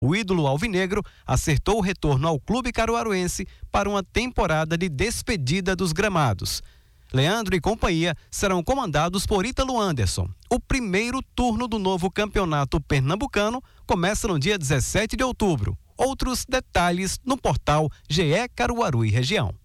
O ídolo alvinegro acertou o retorno ao clube caruaruense para uma temporada de despedida dos gramados. Leandro e companhia serão comandados por Ítalo Anderson. O primeiro turno do novo campeonato pernambucano começa no dia 17 de outubro. Outros detalhes no portal GE Caruaru e Região.